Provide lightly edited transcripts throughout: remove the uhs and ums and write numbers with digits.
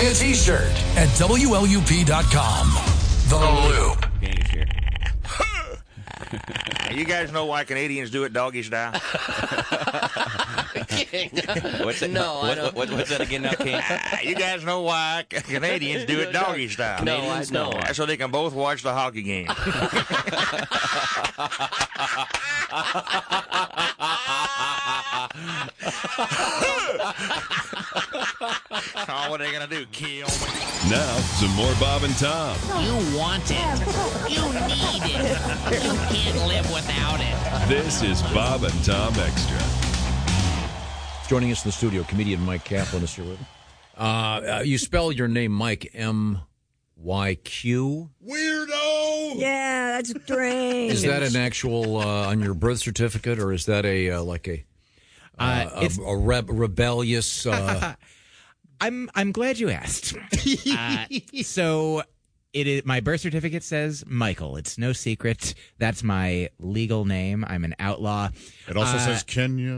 a t-shirt at WLUP.com. The Loop. You guys know why Canadians do it doggy style? What's that? No, I don't. What's that again now, King? You guys know why Canadians do it doggy style? No, I know. That's so they can both watch the hockey game. Oh, what are they going to do? Kill me? Now, some more Bob and Tom. You want it. You need it. You can't live without it. This is Bob and Tom Extra. Joining us in the studio, comedian Mike Kaplan is here with us. You spell your name Mike, M-Y-Q. Weirdo! Yeah, that's strange. Is that an actual on your birth certificate, or is that a rebellious? I'm glad you asked. So it is. My birth certificate says Michael. It's no secret. That's my legal name. I'm an outlaw. It also says Kenya.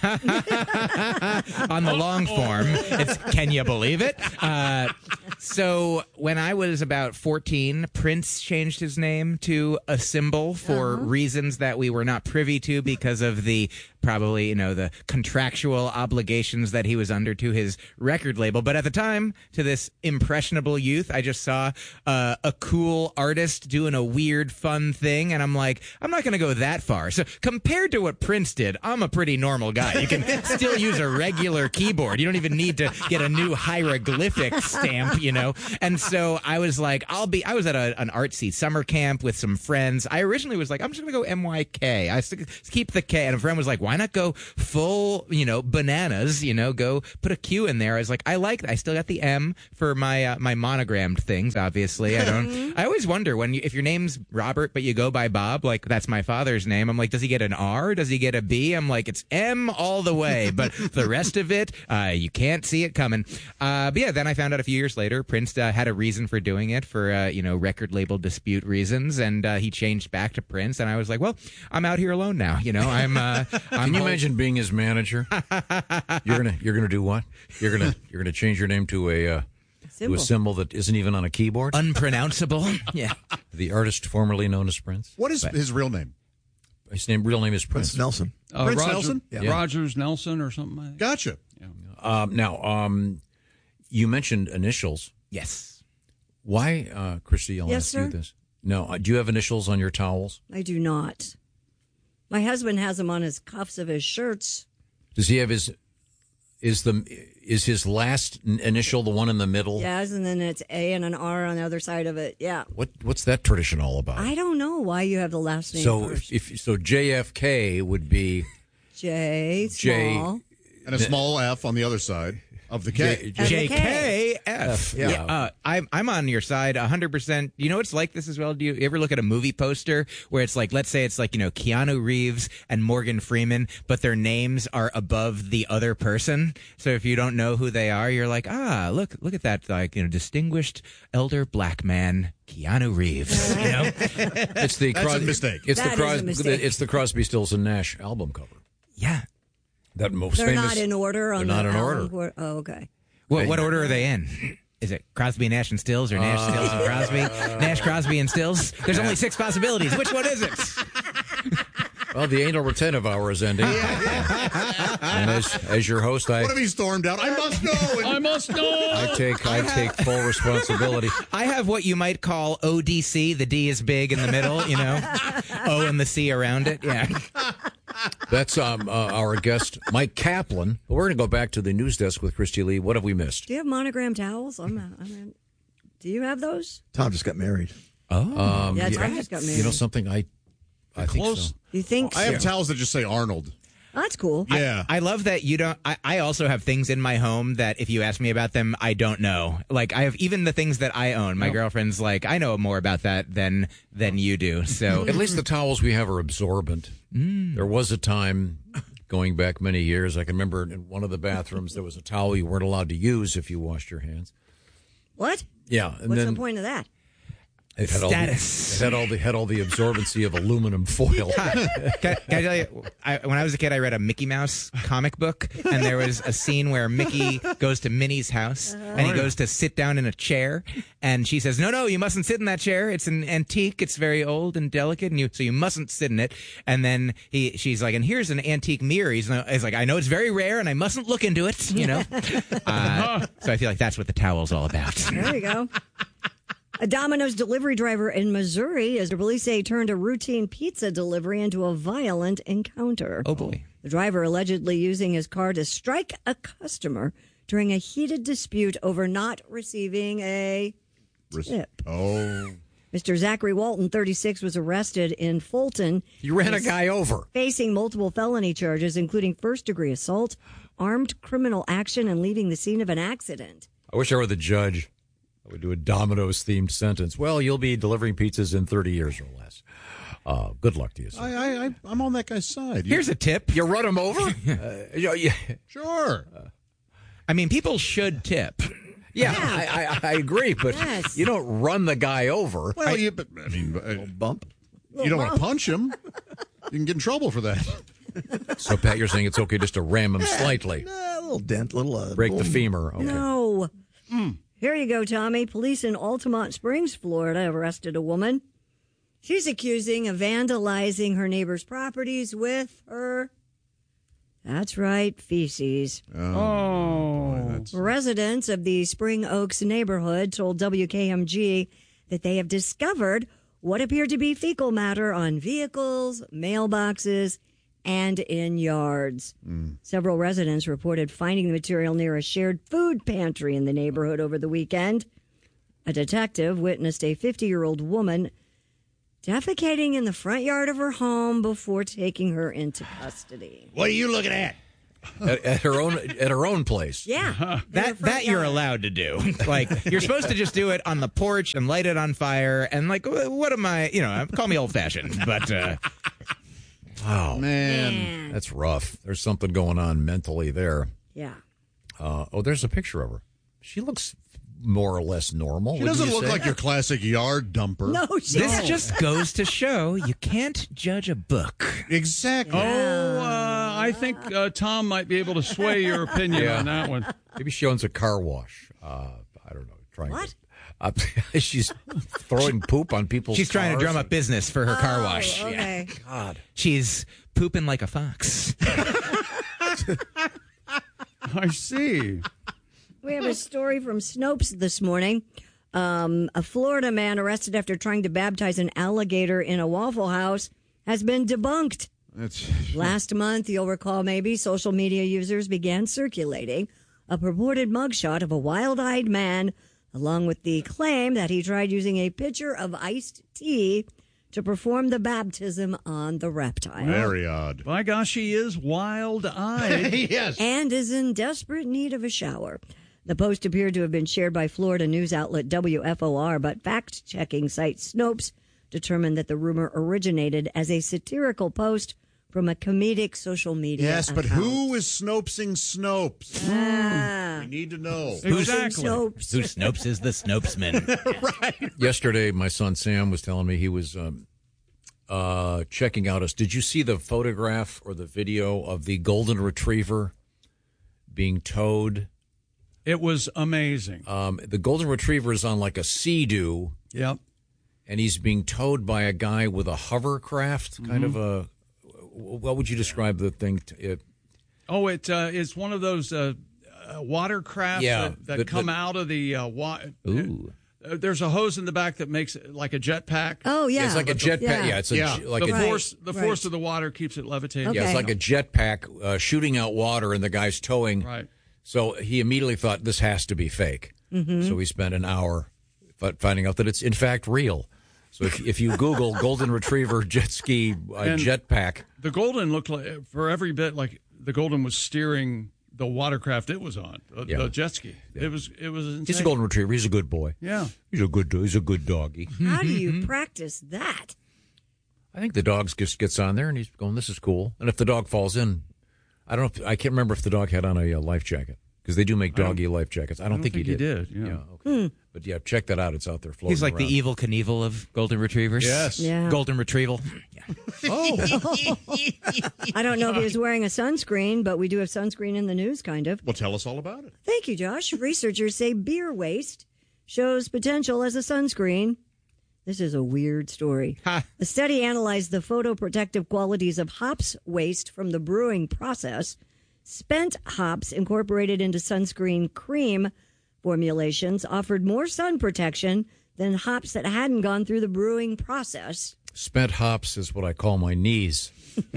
On the long form, it's can you believe it? So when I was about 14, Prince changed his name to a symbol for reasons that we were not privy to because of the probably, the contractual obligations that he was under to his record label. But at the time, to this impressionable youth, I just saw a cool artist doing a weird, fun thing, and I'm like, I'm not going to go that far. So compared to what Prince did, I'm a pretty normal guy. You can still use a regular keyboard. You don't even need to get a new hieroglyphic stamp, And so I was like, I was at an artsy summer camp with some friends. I originally was like, I'm just going to go M-Y-K. I keep the K. And a friend was like, why not go full, bananas, go put a Q in there. I was like, I like that. I still got the M for my my monogrammed things, obviously. I always wonder if your name's Robert, but you go by Bob, like that's my father's name. I'm like, does he get an R? Does he get a B? I'm like, it's M all the way. But the rest of it, you can't see it coming. But yeah, then I found out a few years later, Prince had a reason for doing it for, record label dispute reasons. And he changed back to Prince. And I was like, well, I'm out here alone now. Can you imagine being his manager? You're gonna do what? You're gonna change your name to a symbol that isn't even on a keyboard? Unpronounceable. Yeah. The artist formerly known as Prince. What is his real name? His real name is Prince Nelson. Prince Nelson? Yeah. Rogers Nelson or something like that. Gotcha. Yeah. Now, you mentioned initials. Yes. Why, Christy, I'll ask you this. No, do you have initials on your towels? I do not. My husband has them on his cuffs of his shirts. Does he have is his last initial the one in the middle? Yes, and then it's A and an R on the other side of it. Yeah. What's that tradition all about? I don't know why you have the last name first. So JFK would be J, small. And a small F on the other side of the K. JKF. Yeah. I'm on your side 100%. You know, it's like this as well. Do you ever look at a movie poster where it's like, let's say it's like, Keanu Reeves and Morgan Freeman, but their names are above the other person. So if you don't know who they are, you're like, look at that, distinguished elder black man, Keanu Reeves. It's the That's a mistake. It's the Crosby, Stills and Nash album cover. Yeah. They're not in order on They're not in album. order. Oh, okay. What order are they in? Is it Crosby, Nash, and Stills, or Nash, Stills, and Crosby? Nash, Crosby, and Stills? There's only 6 possibilities. Which one is it? Well, the anal retentive hour is ending. And as your host, What if he stormed out? I must know. I must know. I take full responsibility. I have what you might call ODC. The D is big in the middle, O and the C around it. Yeah. That's our guest, Mike Kaplan. We're going to go back to the news desk with Christy Lee. What have we missed? Do you have monogram towels? Do you have those? Tom just got married. Oh. Yeah, Tom just got married. You know something? I think so. You think I have towels that just say Arnold. Oh, that's cool. Yeah. I love that you don't. I also have things in my home that if you ask me about them, I don't know. Like I have even the things that I own. My girlfriend's like, I know more about that than you do. So at least the towels we have are absorbent. There was a time going back many years. I can remember in one of the bathrooms there was a towel you weren't allowed to use if you washed your hands. What? Yeah. And What's the point of that? It had Status. Had all the absorbency of aluminum foil. Can I tell you, when I was a kid, I read a Mickey Mouse comic book, and there was a scene where Mickey goes to Minnie's house, and he goes to sit down in a chair, and she says, no, you mustn't sit in that chair. It's an antique. It's very old and delicate, and so you mustn't sit in it. And then she's like, and here's an antique mirror. He's like, I know it's very rare, and I mustn't look into it, So I feel like that's what the towel's all about. There you go. A Domino's delivery driver in Missouri, as the police say, turned a routine pizza delivery into a violent encounter. Oh, boy. The driver allegedly using his car to strike a customer during a heated dispute over not receiving a tip. Oh. Mr. Zachary Walton, 36, was arrested in Fulton. You ran a guy over. Facing multiple felony charges, including first-degree assault, armed criminal action, and leaving the scene of an accident. I wish I were the judge. I would do a Domino's-themed sentence. Well, you'll be delivering pizzas in 30 years or less. Good luck to you, sir. I'm on that guy's side. Here's a tip. You run him over? Sure. I mean, people should tip. Yeah, I agree, but Yes. you don't run the guy over. Well, Bump. you don't want to punch him. You can get in trouble for that. So, Pat, you're saying it's okay just to ram him slightly. A little dent, little Break the femur. Okay. No. Here you go, Tommy. Police in Altamont Springs, Florida, arrested a woman. She's accusing of vandalizing her neighbor's properties with her, that's right, feces. Residents of the Spring Oaks neighborhood told WKMG that they have discovered what appeared to be fecal matter on vehicles, mailboxes, and in yards. Several residents reported finding the material near a shared food pantry in the neighborhood over the weekend. A detective witnessed a 50-year-old woman defecating in the front yard of her home before taking her into custody. What are you looking at? At her own place. Yeah. That you're allowed to do. Like, you're supposed to just do it on the porch and light it on fire. And, like, what am I, call me old-fashioned, but... Wow. Man. That's rough. There's something going on mentally there. Yeah. There's a picture of her. She looks more or less normal. She doesn't look like your classic yard dumper. No, she This doesn't. just goes to show you can't judge a book. Exactly. I think Tom might be able to sway your opinion on that one. Maybe she owns a car wash. I don't know. What? She's throwing poop on people's She's trying to cars. drum up business for her car wash. Okay. God. She's pooping like a fox. I see. We have a story from Snopes this morning. A Florida man arrested after trying to baptize an alligator in a Waffle House has been debunked. Last month, you'll recall maybe, social media users began circulating a purported mugshot of a wild-eyed man, along with the claim that he tried using a pitcher of iced tea to perform the baptism on the reptile. Very odd. By gosh, he is wild-eyed. Yes. And is in desperate need of a shower. The post appeared to have been shared by Florida news outlet WFOR, but fact-checking site Snopes determined that the rumor originated as a satirical post from a comedic social media Yes, but account. who is Snopesing Snopes? We need to know. Exactly. Snopes. Who Snopes is the Snopesman? Yesterday, my son Sam was telling me he was checking out us. Did you see the photograph or the video of the golden retriever being towed? It was amazing. The golden retriever is on like a Sea-Doo, Yep. and he's being towed by a guy with a hovercraft, kind of a. What would you describe the thing? It's one of those watercraft that come out of the water. Ooh. There's a hose in the back that makes it like a jetpack. Oh, yeah. It's like a jetpack. Yeah, it's like the a force of the water keeps it levitating. Okay. Yeah, it's like a jetpack shooting out water, and the guy's towing. Right. So he immediately thought this has to be fake. So he spent an hour finding out that it's in fact real. So if you Google golden retriever jet ski jetpack, The Golden looked like, for every bit, like the Golden was steering the watercraft it was on, the jet ski. Yeah. It was insane. He's a golden retriever. He's a good boy. Yeah. He's a good doggy. How do you practice that? I think the dog just gets on there and he's going, this is cool. And if the dog falls in, I can't remember if the dog had on a life jacket. Because they do make doggy life jackets. I don't think he did. Yeah. Okay. But yeah, check that out. It's out there floating He's like around. the evil Knievel of golden retrievers. Yes. Yeah. Golden retrieval. Yeah. Oh, I don't know if he was wearing a sunscreen, but we do have sunscreen in the news, kind of. well, tell us all about it. Thank you, Josh. Researchers say beer waste shows potential as a sunscreen. This is a weird story. The study analyzed the photoprotective qualities of hops waste from the brewing process. Spent hops incorporated into sunscreen cream formulations offered more sun protection than hops that hadn't gone through the brewing process. Spent hops is what I call my knees.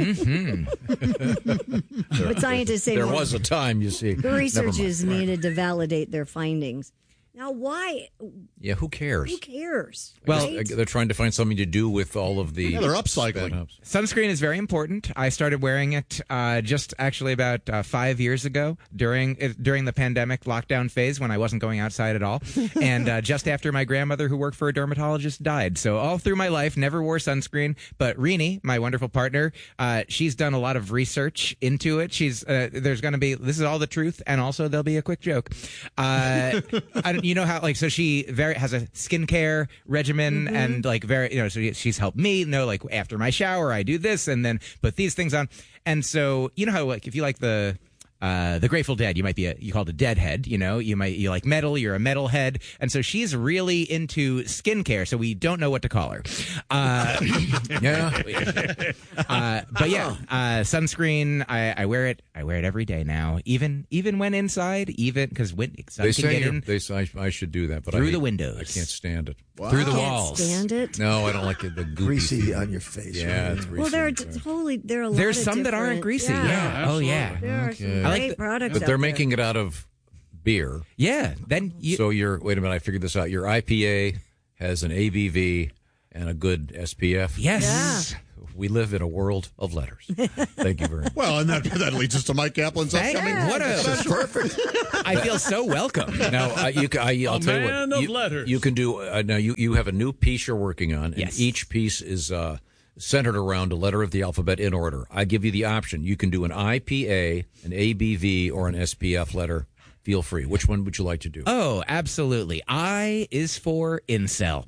But scientists say There more was a time, you see. the Never research mind. is needed to validate their findings. Now, why? Yeah, who cares? Who cares? Well, right? They're trying to find something to do with all of the. Yeah, they're spent upcycling. hops. Sunscreen is very important. I started wearing it just actually about 5 years ago during the pandemic lockdown phase when I wasn't going outside at all, and just after my grandmother, who worked for a dermatologist, died. So all through my life, never wore sunscreen. But Rini, my wonderful partner, she's done a lot of research into it. She's there's going to be this is all the truth, and also there'll be a quick joke. You know how so she has a skincare regimen and so she's helped me know after my shower I do this and then put these things on, and so you know how if you like the Grateful Dead, you might be you called a deadhead. You like metal. You're a metalhead, and so she's really into skincare. So we don't know what to call her. Yeah. But yeah, sunscreen. I wear it. I wear it every day now, even when inside. Even because sun They can get in say I should do that, but through I the windows. I can't stand it. through the Can't walls. stand it. No, I don't like it. The goopy Greasy feeling. on your face. Yeah, right? it's greasy. Well, there are a lot There's of some that aren't different- greasy. Yeah. Oh yeah. There are Okay. some I like great the- products But out they're there. making it out of beer. Yeah. Then you. So wait a minute, I figured this out. Your IPA has an ABV and a good SPF. Yes. We live in a world of letters. Thank you very much. Well, and that leads us to Mike Kaplan's upcoming. What a Perfect. I feel so welcome. Now, I'll tell you what. man of letters. You can do now. You have a new piece you're working on, and Yes. each piece is centered around a letter of the alphabet in order. I give you the option. You can do an IPA, an ABV, or an SPF letter. Feel free. Which one would you like to do? Oh, absolutely. I is for incel.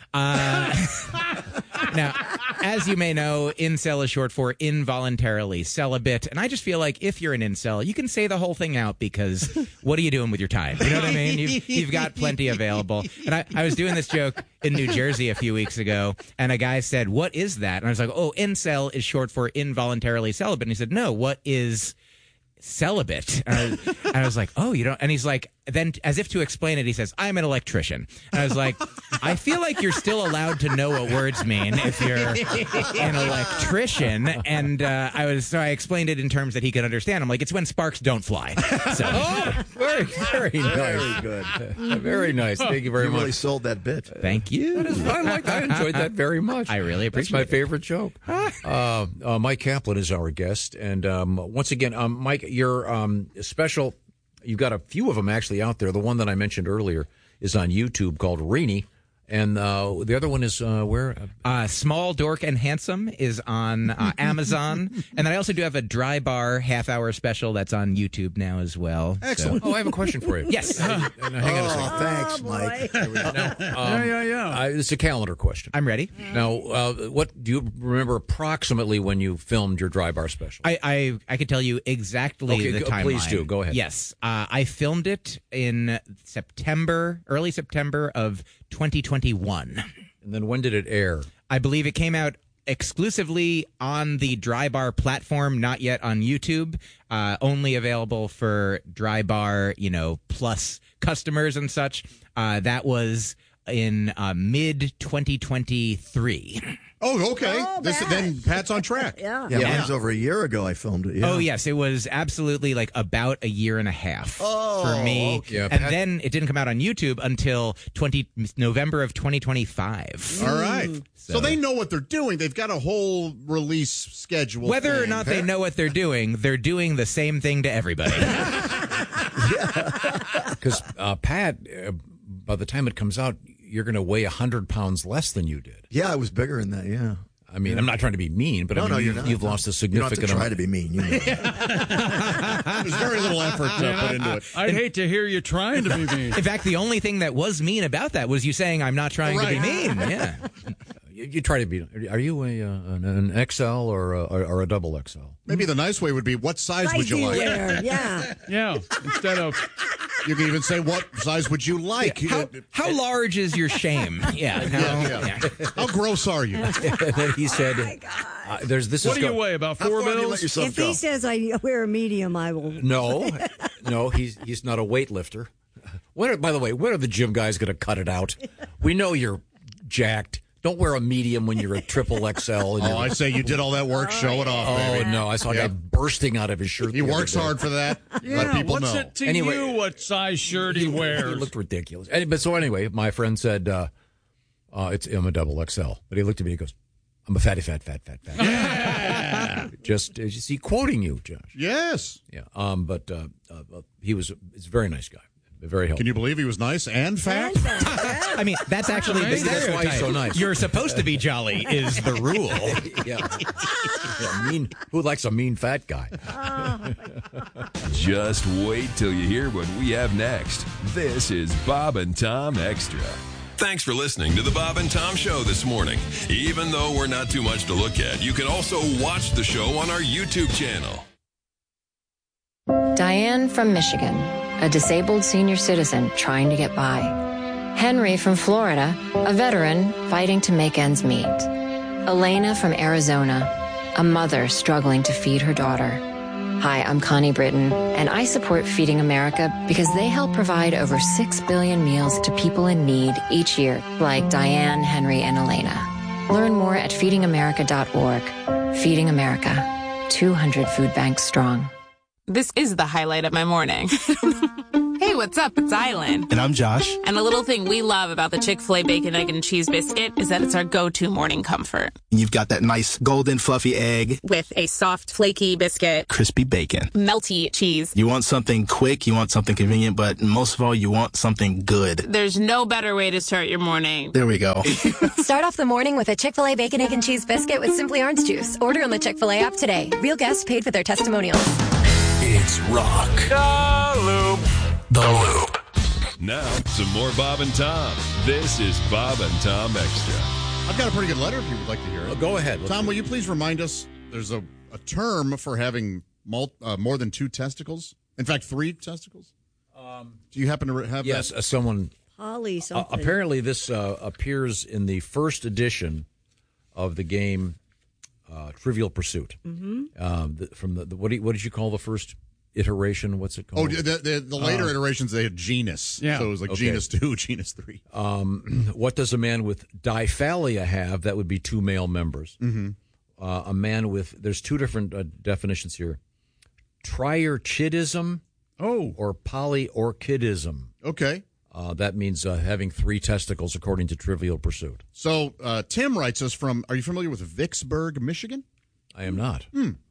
Now, as you may know, incel is short for involuntarily celibate. And I just feel like if you're an incel, you can say the whole thing out because what are you doing with your time? You know what I mean? You've got plenty available. And I was doing this joke in New Jersey a few weeks ago, and a guy said, "What is that?" And I was like, "Oh, incel is short for involuntarily celibate." And he said, "No, what is celibate?" And I was like, "Oh, you don't?" And he's like, then as if to explain it, he says, "I'm an electrician." And I was like, I feel like you're still allowed to know what words mean if you're an electrician. And I explained it in terms that he could understand. I'm like, it's when sparks don't fly. So Very, very nice. Very good. Very nice. Thank you very You much. really sold that bit. thank you. I enjoyed that very much. I really That's appreciate my it. favorite joke. Mike Kaplan is our guest, and once again, Mike, your special. You've got a few of them actually out there. The one that I mentioned earlier is on YouTube called Rini, and the other one is where? Small, Dork, and Handsome is on Amazon. And then I also do have a Dry Bar half-hour special that's on YouTube now as well. Excellent. So- Oh, I have a question for you. Yes. Hang on a second. Oh, thanks, Mike. It's a calendar question. I'm ready. Now, what do you remember approximately when you filmed your Dry Bar special? I could tell you exactly Okay, the timeline. please do. Go ahead. Yes. I filmed it in early September of 2021. And then when did it air? I believe it came out exclusively on the Dry Bar platform, not yet on YouTube. Only available for Dry Bar, plus customers and such. That was in mid 2023. Oh, okay. Then Pat's on track. Yeah. Yeah, mine's over a year ago. I filmed it. Yeah. Oh, yes. It was absolutely about a year and a half for me. okay. Yeah, and Pat- then it didn't come out on YouTube until November of 2025. All right. So they know what they're doing. They've got a whole release schedule. Whether or thing. not they know what they're doing the same thing to everybody. Because Pat, by the time it comes out, you're going to weigh 100 pounds less than you did. Yeah, I was bigger than that. Yeah. I mean, I'm not trying to be mean, but I mean, you're not. you've lost a You don't have significant to try amount. to be mean. You know. There's very little effort put into it. I'd hate to hear you trying to be mean. In fact, the only thing that was mean about that was you saying, I'm not trying to be mean. Yeah. You try to be. Are you an XL or a double XL? Maybe the nice way would be, what size would you like? Yeah. Yeah, instead of... You can even say, what size would you like? How large is your shame? Yeah. How gross are you? And then he said, What do you weigh, about 4 bills? If he says I wear a medium, I will. No, he's not a weightlifter. By the way, when are the gym guys going to cut it out? We know you're jacked. Don't wear a medium when you're a triple XL. I say you did all that work. Show it off, baby. No, I saw a guy bursting out of his shirt. He works hard for that. Let people what's know. it to you what size shirt he wears? He looked ridiculous. But anyway, my friend said, I'm a double XL. But he looked at me and goes, I'm a fatty, fat. Yeah. Just, is he quoting you, Josh? Yes. Yeah. But he's a very nice guy. Very helpful. Can you believe he was nice and fat? I mean, that's actually the Maybe that's stereotype. why he's so nice. You're supposed to be jolly is the rule. Yeah, mean. Who likes a mean fat guy? Just wait till you hear what we have next. This is Bob and Tom Extra. Thanks for listening to the Bob and Tom Show this morning. Even though we're not too much to look at, you can also watch the show on our YouTube channel. Diane from Michigan, a disabled senior citizen trying to get by. Henry from Florida, a veteran fighting to make ends meet. Elena from Arizona, a mother struggling to feed her daughter. Hi, I'm Connie Britton, and I support Feeding America because they help provide over 6 billion meals to people in need each year, like Diane, Henry, and Elena. Learn more at feedingamerica.org. Feeding America, 200 food banks strong. This is the highlight of my morning. Hey, what's up? It's Island. And I'm Josh. And a little thing we love about the Chick-fil-A Bacon, Egg, and Cheese Biscuit is that it's our go-to morning comfort. You've got that nice golden fluffy egg. With a soft, flaky biscuit. Crispy bacon. Melty cheese. You want something quick, you want something convenient, but most of all, you want something good. There's no better way to start your morning. There we go. Start off the morning with a Chick-fil-A Bacon, Egg, and Cheese Biscuit with Simply Orange Juice. Order on the Chick-fil-A app today. Real guests paid for their testimonials. It's rock. The Loop. Now, some more Bob and Tom. This is Bob and Tom Extra. I've got a pretty good letter if you would like to hear it. Go ahead. Tom, will you please remind us, there's a term for having more than 2 testicles? In fact, 3 testicles? Do you happen to have that? Yes, someone... Poly something. Apparently this appears in the first edition of the game Trivial Pursuit. Mm-hmm. From the what did you call the first iteration? What's it called? Oh, the later iterations, they had genus. Yeah. So it was like genus 2, genus 3. What does a man with diphallia have? That would be 2 male members. Mm-hmm. A man with, there's 2 different definitions here. Triarchidism or polyorchidism. Okay. That means having 3 testicles, according to Trivial Pursuit. So Tim writes us from, are you familiar with Vicksburg, Michigan? I am not.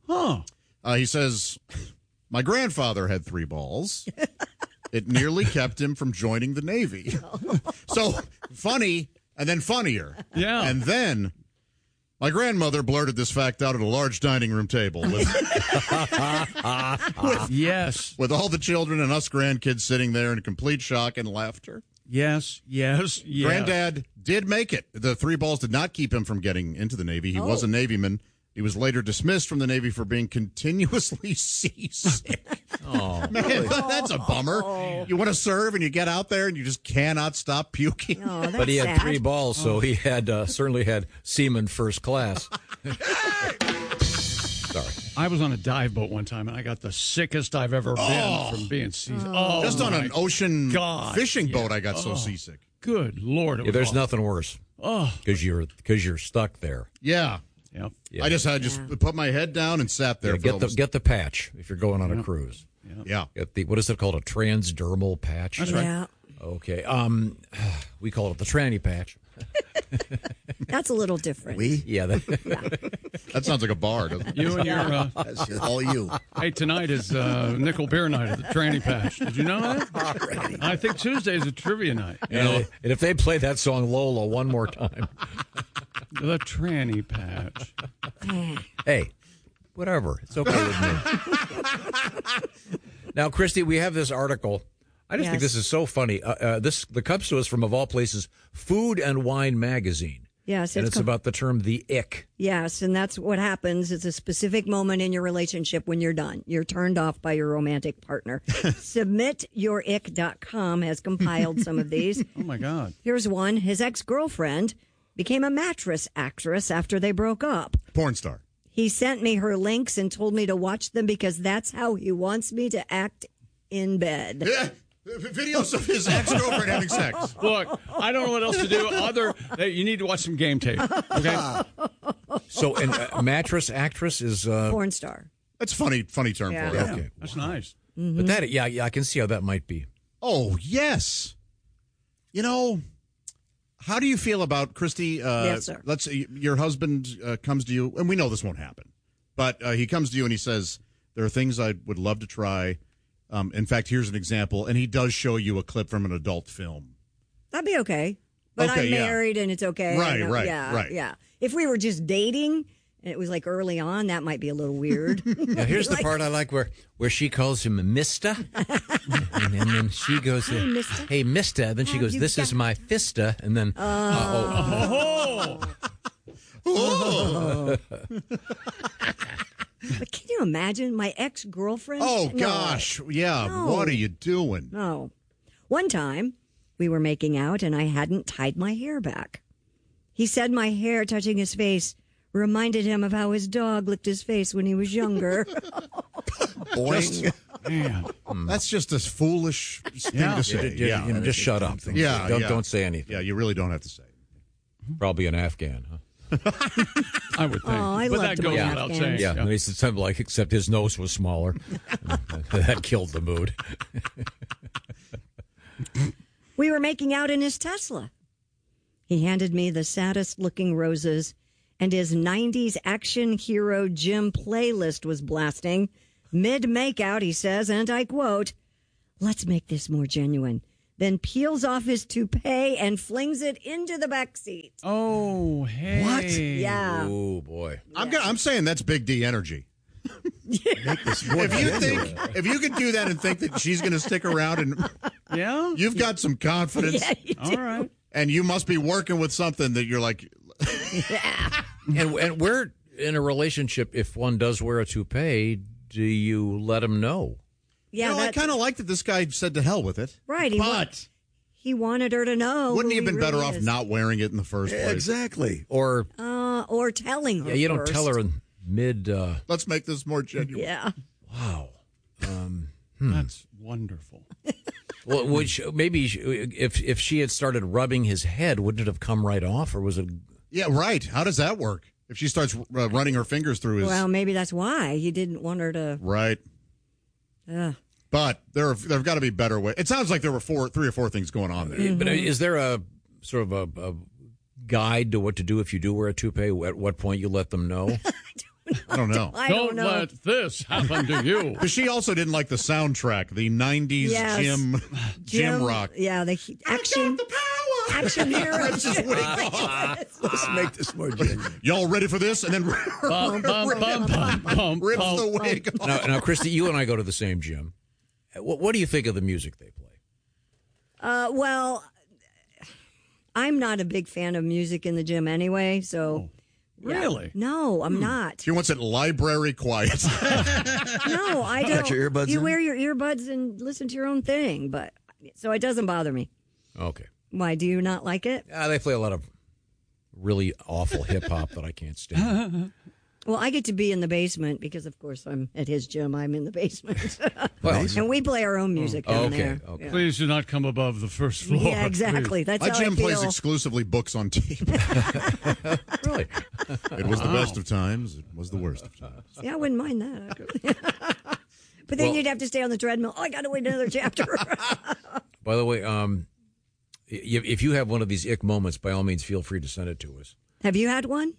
He says, my grandfather had 3 balls. It nearly kept him from joining the Navy. So funny and then funnier. Yeah. And then my grandmother blurted this fact out at a large dining room table with all the children and us grandkids sitting there in complete shock and laughter. Yes. Granddad did make it. The 3 balls did not keep him from getting into the Navy. He was a Navyman. He was later dismissed from the Navy for being continuously seasick. Oh, man, that's a bummer. You want to serve and you get out there and you just cannot stop puking. But he had 3 balls, so he had certainly had seaman first class. Sorry. I was on a dive boat one time, and I got the sickest I've ever been from being seasick. Just on an ocean fishing boat, I got so seasick. Good Lord. It was There's awful. nothing worse. Because you're stuck there. Yeah. Yeah. I just put my head down and sat there. Yeah, get the patch if you're going on a cruise. Yeah. Get the, what is it called? A transdermal patch? That's right. Yeah. Okay. We call it the tranny patch. That's a little different. Yeah. That sounds like a bar, doesn't it? You and your That's just all you. hey, tonight is nickel beer night at the Tranny Patch. Did you know that? Already. I think Tuesday is a trivia night. And if they play that song Lola one more time. The tranny patch. Hey, whatever. It's okay with me. Now, Christy, we have this article. I just think this is so funny. The comes to us from, of all places, Food and Wine magazine. Yes. And it's about the term the ick. Yes, and that's what happens. It's a specific moment in your relationship when you're done. You're turned off by your romantic partner. SubmitYourIck.com has compiled some of these. Oh, my God. Here's one. His ex-girlfriend became a mattress actress after they broke up. Porn star. He sent me her links and told me to watch them because that's how he wants me to act in bed. Yeah. Videos of his ex-girlfriend having sex. Look, I don't know what else to do other than you need to watch some game tape. Okay. So, and mattress actress is porn star. That's funny term Yeah. for it. Yeah, Okay. that's nice. Mm-hmm. But that, yeah, I can see how that might be. Oh, yes. You know, how do you feel about, Christy, Yes, sir. let's say your husband comes to you, and we know this won't happen, but he comes to you and he says, there are things I would love to try. In fact, here's an example, and he does show you a clip from an adult film. That'd be okay. But Okay, I'm yeah. married and it's okay. Right, right, yeah, right. Yeah. If we were just dating and it was like early on, that might be a little weird. Now, here's the part I like where she calls him Mister, and then she goes, Hi, mister. "Hey, Mister." Then she goes, you "This is my fista," and then, Oh. Oh. But can you imagine my ex-girlfriend? Oh, No. gosh. Yeah. No. What are you doing? No. One time, we were making out and I hadn't tied my hair back. He said my hair touching his face reminded him of how his dog licked his face when he was younger. Boing. Man. That's just a foolish thing to say. Just shut up. Yeah, Don't say anything. Yeah, you really don't have to say. Probably an Afghan, huh? I would think. Oh, I but loved that goes my without Afghans. saying. Yeah, he said something like, except his nose was smaller. That killed the mood. We were making out in his Tesla. He handed me the saddest looking roses, and his 90s action hero gym playlist was blasting. Mid makeout, he says, and I quote, "Let's make this more genuine." Then peels off his toupee and flings it into the back seat. Oh, hey. What? Yeah. Oh, boy. I'm saying that's Big D energy. If you could do that and think that she's going to stick around, and Yeah? you've got some confidence, Yeah, you All right. and you must be working with something that you're like, And we're in a relationship, if one does wear a toupee, do you let him know? Yeah, I kind of like that this guy said to hell with it. right. He wanted her to know. Wouldn't he who have been better really off is. not wearing it in the first place? Exactly. Or Or telling her. yeah, you don't first. tell her in mid. Let's make this more genuine. Yeah. Wow. That's wonderful. Well, if she had started rubbing his head, wouldn't it have come right off, or was it? Yeah, right. How does that work? If she starts running her fingers through his... Well, maybe that's why he didn't want her to. Right. But there've got to be better ways. It sounds like there were 3 or 4 things going on there. But is there a sort of a guide to what to do if you do wear a toupee? At what point you let them know? I don't know. I don't know. let this happen to you. Because she also didn't like the soundtrack, the 90s Yes. gym rock. Yeah, the action. The power! Action hero. Rips his wig off. Let's make this more genuine. Y'all ready for this? And then Bum, bum, bum, bum, bum, rips bum. the wig off. Now, Christy, you and I go to the same gym. What do you think of the music they play? Well, I'm not a big fan of music in the gym anyway, so. Yeah. Really? No, I'm not. She wants it library quiet. No, I don't. Got your earbuds You in? wear your earbuds and listen to your own thing, but so it doesn't bother me. Okay. Why do you not like it? They play a lot of really awful hip hop that I can't stand. Well, I get to be in the basement because, of course, I'm at his gym. I'm in the basement, Well, and we play our own music down there. Okay. Yeah. Please do not come above the first floor. Yeah, exactly. That's My how gym I feel. plays exclusively books on tape. Really? It was the best of times. It was the worst of times. Yeah, I wouldn't mind that. But then you'd have to stay on the treadmill. Oh, I got to wait another chapter. By the way, if you have one of these ick moments, by all means, feel free to send it to us. Have you had one?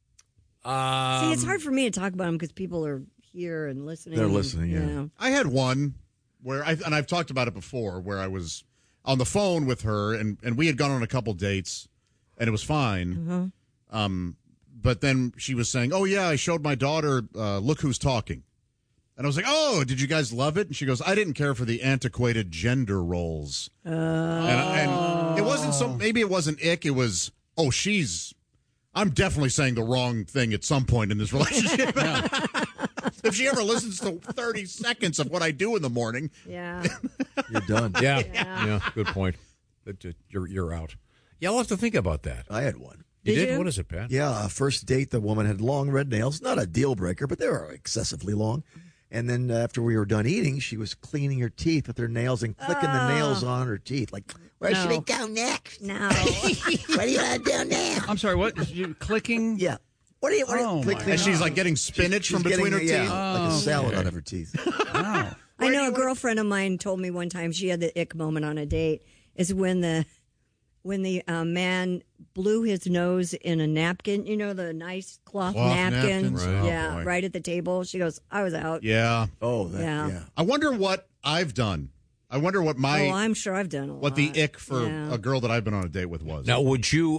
See, it's hard for me to talk about them because people are here and listening. They're listening, yeah. I had one where I've talked about it before, where I was on the phone with her and we had gone on a couple dates and it was fine. But then she was saying, "Oh yeah, I showed my daughter. Look who's talking." And I was like, "Oh, did you guys love it?" And she goes, "I didn't care for the antiquated gender roles." And it wasn't so. Maybe it wasn't ick. It was, "Oh, I'm definitely saying the wrong thing at some point in this relationship." If she ever listens to 30 seconds of what I do in the morning, yeah, you're done. Yeah. Good point. You're out. Yeah, I'll have to think about that. I had one. You did? What is it, Pat? Yeah, first date, the woman had long red nails. Not a deal breaker, but they were excessively long. And then after we were done eating, she was cleaning her teeth with her nails and clicking the nails on her teeth. Like, where should it go next? No. What do you want to do now? I'm sorry, what? You clicking? Yeah. What do you clicking? and she's like getting spinach from between her teeth. Like a salad out of her teeth. Wow. I know a girlfriend of mine told me one time she had the ick moment on a date is when the man blew his nose in a napkin, the nice cloth napkins. Right. Right at the table. She goes, I was out. Yeah. Oh, yeah. I wonder what I've done. I wonder what I'm sure I've done what the ick for a girl that I've been on a date with was. Now, would you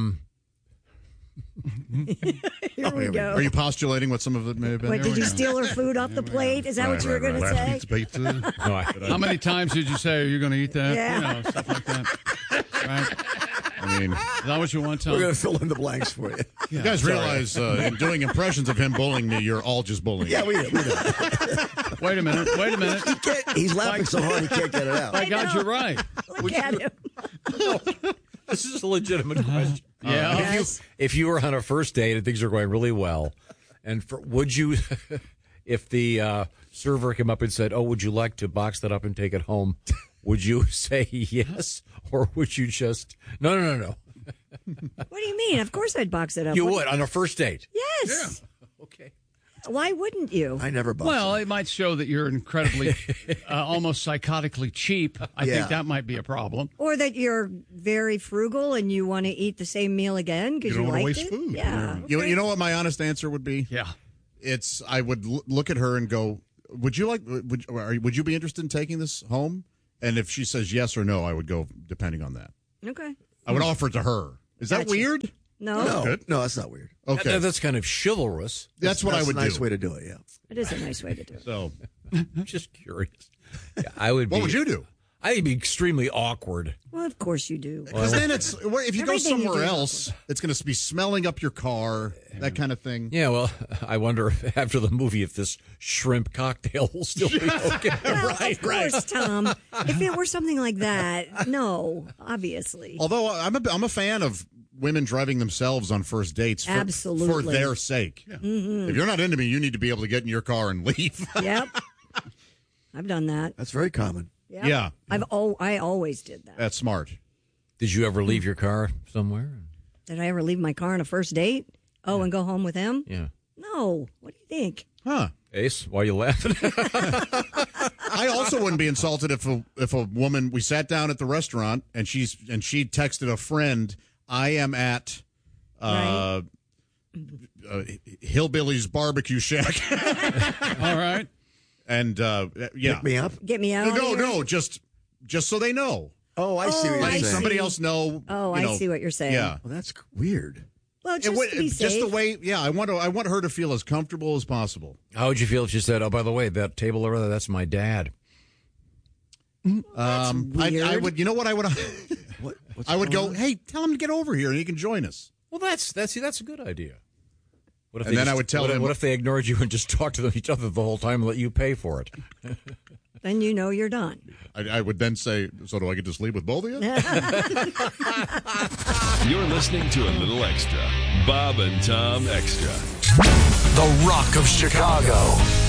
Here we go. Are you postulating what some of it may have been? Wait, did you steal her food off the plate? Is that what you were going to say? How many times did you say, are you going to eat that? Yeah. Stuff like that. Right? I mean, is that what you want, Tom? We're going to fill in the blanks for you. You guys realize in doing impressions of him bullying me, you're all just bullying. Yeah, we do. Wait a minute. He's laughing so hard he can't get it out. My God, you're right. Look at him. This is a legitimate question. Yeah. Yes. If you were on a first date and things are going really well, and would you, if the server came up and said, "Oh, would you like to box that up and take it home?" Would you say yes, or would you just no? What do you mean? Of course I'd box it up. You would on a first date. Yes. Yeah. Okay. Why wouldn't you? I never box Well, it might show that you're incredibly, almost psychotically cheap. I think that might be a problem. Or that you're very frugal and you want to eat the same meal again because you don't want to liked waste it? food. Yeah. You know what my honest answer would be? Yeah. I would look at her and go, would you be interested in taking this home? And if she says yes or no, I would go depending on that. Okay. I would offer it to her. Is that weird? No. No, that's not weird. Okay. That's kind of chivalrous. That's what I would do. That's a nice way to do it, yeah. It is a nice way to do it. So, I'm just curious. Yeah, I would. What would you do? I'd be extremely awkward. Well, of course you do. Because then if you go Everything you somewhere do is else, it's going to be smelling up your car, that kind of thing. Yeah, well, I wonder if after the movie if this shrimp cocktail will still be okay. Well, of course, Tom. If it were something like that, no, obviously. Although I'm a fan of women driving themselves on first dates for their sake. Yeah. Mm-hmm. If you're not into me, you need to be able to get in your car and leave. Yep. I've done that. That's very common. Yep. Yeah. I always did that. That's smart. Did you ever leave your car somewhere? Did I ever leave my car on a first date? Oh, and go home with him? Yeah. No. What do you think? Huh. Ace, why are you laughing? I also wouldn't be insulted if a woman, we sat down at the restaurant and she texted a friend, I am at Hillbilly's Barbecue Shack. All right. And yeah. Pick me up? Get me out. No, just so they know. Oh, I see what you're Letting saying. somebody else know. Oh, I see what you're saying. Yeah. Well, that's weird. Well, just to be safe. Just the way, I want her to feel as comfortable as possible. How would you feel if she said, "Oh, by the way, that table over there, that's my dad"? I would. You know what I would? I would go. Hey, tell him to get over here, and he can join us. Well, that's a good idea. What if And then I would tell him. What if they ignored you and just talked to each other the whole time and let you pay for it? Then you know you're done. I would then say, so do I get to sleep with both of you? You're listening to a little extra. Bob and Tom Extra. The Rock of Chicago.